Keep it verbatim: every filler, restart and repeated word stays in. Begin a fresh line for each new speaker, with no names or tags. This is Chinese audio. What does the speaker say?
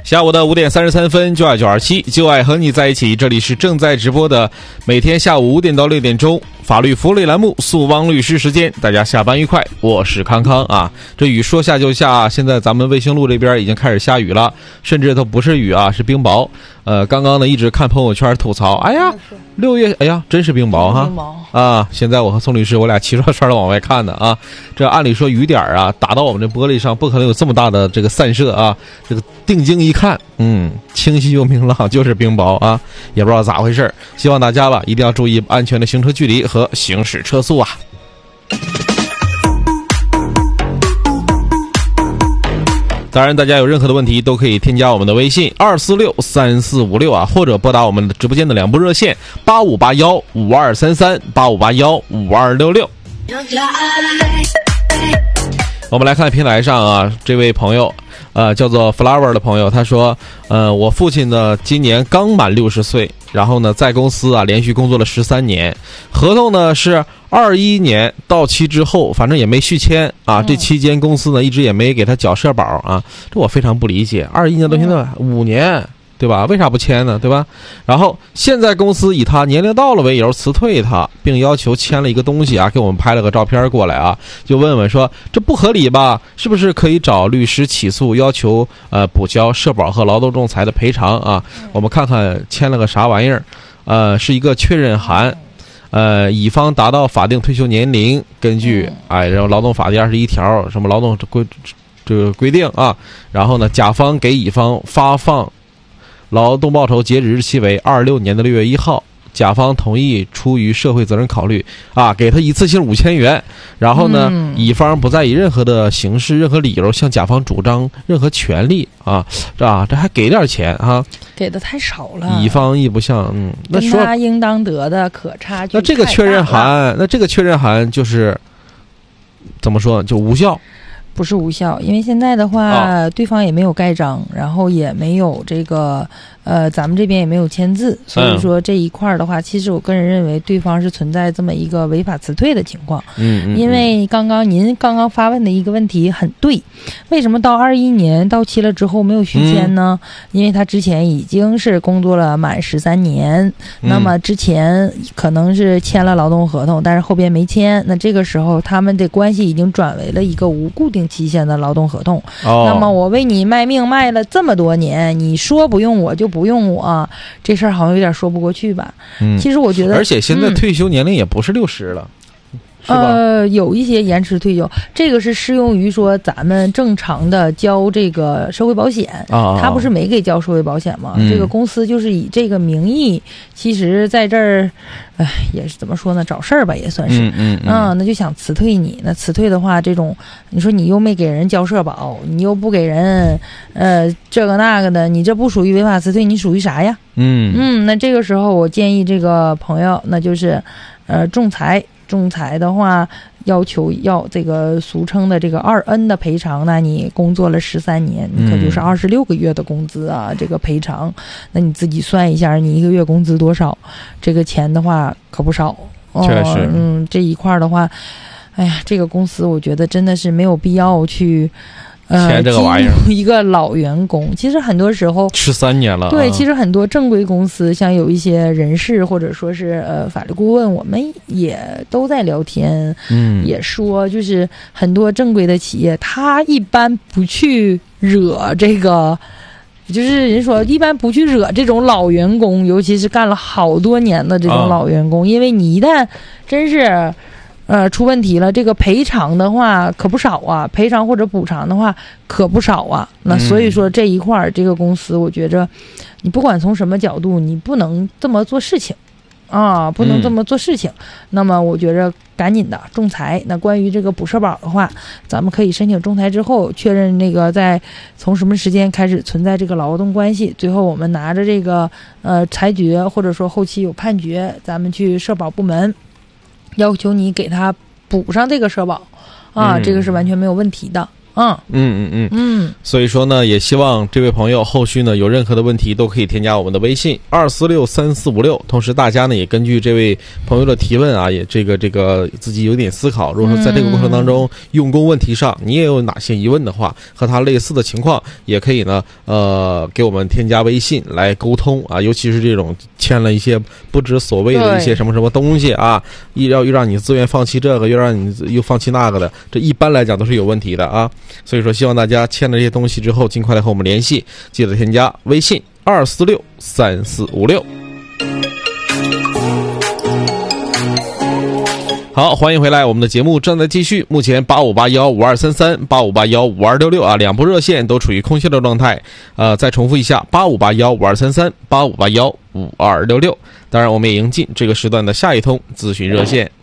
下午的五点三十三分，就爱九二七，就爱和你在一起。这里是正在直播的，每天下午五点到六点钟法律福利栏目诉汪律师时间。大家下班愉快，我是康康啊。这雨说下就下，现在咱们卫星路这边已经开始下雨了，甚至都不是雨啊，是冰雹。呃，刚刚呢一直看朋友圈吐槽，哎呀，六月，哎呀，真是冰雹哈啊！现在我和宋律师，我俩齐刷刷的往外看呢啊。这按理说雨点啊打到我们这玻璃上，不可能有这么大的这个散射啊。这个定睛一看，嗯，清晰又明朗，就是冰雹啊，也不知道咋回事。希望大家吧一定要注意安全的行车距离和行驶车速啊。当然大家有任何的问题都可以添加我们的微信二四六三四五六啊，或者拨打我们的直播间的两部热线八五八幺五二三三八五八幺五二六六。我们来看平台上啊，这位朋友呃，叫做 Flower 的朋友，他说呃，我父亲呢今年刚满六十岁，然后呢在公司啊连续工作了十三年，合同呢是二一年到期之后，反正也没续签啊。这期间公司呢一直也没给他缴社保啊，这我非常不理解。二一年到现在五年，对吧？为啥不签呢？对吧？然后现在公司以他年龄到了为由辞退他，并要求签了一个东西啊，给我们拍了个照片过来啊，就问问说这不合理吧？是不是可以找律师起诉，要求呃补交社保和劳动仲裁的赔偿啊？我们看看签了个啥玩意儿？呃，是一个确认函。呃，乙方达到法定退休年龄，根据哎，然后劳动法第二十一条什么劳动规这个规定啊，然后呢，甲方给乙方发放劳动报酬截止日期为二六年的六月一号，甲方同意出于社会责任考虑啊，给他一次性五千元，然后呢，嗯、乙方不再以任何的形式、任何理由向甲方主张任何权利啊，这啊这还给点钱啊。
给的太少了，
乙方亦不向，嗯，那说
跟他应当得的可差距。
那这个确认函，那这个确认函就是怎么说，就无效？
不是无效，因为现在的话，哦、对方也没有盖章，然后也没有这个呃，咱们这边也没有签字，所以说这一块的话，嗯、其实我个人认为对方是存在这么一个违法辞退的情况。
嗯, 嗯, 嗯，
因为刚刚您刚刚发问的一个问题很对，为什么到二一年到期了之后没有续签呢？嗯、因为他之前已经是工作了满十三年，嗯、那么之前可能是签了劳动合同，但是后边没签，那这个时候他们的关系已经转为了一个无固定期限的劳动合同。哦，那么我为你卖命卖了这么多年，你说不用我就不用我，这事儿好像有点说不过去吧？嗯，其实我觉得，
而且现在退休年龄也不是六十了。嗯、
呃，有一些延迟退休，这个是适用于说咱们正常的交这个社会保险，
啊、
他不是没给交社会保险吗？嗯、这个公司就是以这个名义，其实在这儿，哎，也是怎么说呢，找事儿吧，也算是，
嗯嗯嗯、
啊，那就想辞退你，那辞退的话，这种你说你又没给人交社保，你又不给人，呃，这个那个的，你这不属于违法辞退，你属于啥呀？
嗯
嗯，那这个时候我建议这个朋友，那就是呃仲裁。仲裁的话，要求要这个俗称的这个二 N 的赔偿，那你工作了十三年，可就是二十六个月的工资啊，嗯、这个赔偿，那你自己算一下，你一个月工资多少？这个钱的话可不少。
确实，
哦、嗯，这一块的话，哎呀，这个公司我觉得真的是没有必要去。呃，
这个玩意儿，
一个老员工，其实很多时候
十三年了。
对，其实很多正规公司，像有一些人事或者说是呃法律顾问，我们也都在聊天，
嗯，
也说就是很多正规的企业，他一般不去惹这个。就是人说一般不去惹这种老员工，尤其是干了好多年的这种老员工，啊、因为你一旦真是。呃，出问题了，这个赔偿的话可不少啊，赔偿或者补偿的话可不少啊。那所以说这一块儿，这个公司，我觉着，你不管从什么角度，你不能这么做事情，啊，不能这么做事情。嗯、那么我觉着赶紧的仲裁。那关于这个补社保的话，咱们可以申请仲裁之后，确认那个在从什么时间开始存在这个劳动关系，最后我们拿着这个呃裁决，或者说后期有判决，咱们去社保部门。要求你给他补上这个社保啊，嗯、这个是完全没有问题的嗯
嗯嗯嗯
嗯，
所以说呢，也希望这位朋友后续呢有任何的问题都可以添加我们的微信二四六三四五六。同时，大家呢也根据这位朋友的提问啊，也这个这个自己有点思考。如果说在这个过程当中、嗯、用工问题上你也有哪些疑问的话，和他类似的情况，也可以呢呃给我们添加微信来沟通啊。尤其是这种签了一些不知所谓的一些什么什么东西啊，要又让你自愿放弃这个，又让你又放弃那个的，这一般来讲都是有问题的啊。所以说，希望大家签了这些东西之后，尽快来和我们联系，记得添加微信二四六三四五六。好，欢迎回来，我们的节目正在继续。目前八五八幺五二三三、八五八幺五二六六啊，两部热线都处于空闲的状态。呃，再重复一下，八五八幺五二三三、八五八幺五二六六。当然，我们也迎进这个时段的下一通咨询热线。